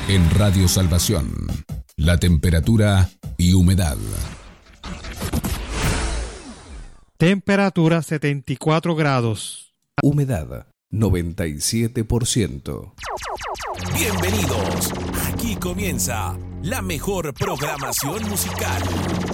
En Radio Salvación, la temperatura y humedad. Temperatura 74 grados. Humedad 97%. Bienvenidos. Aquí comienza la mejor programación musical.